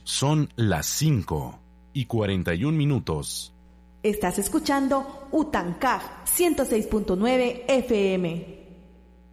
Son las 5:41. Estás escuchando Utancaj 106.9 FM.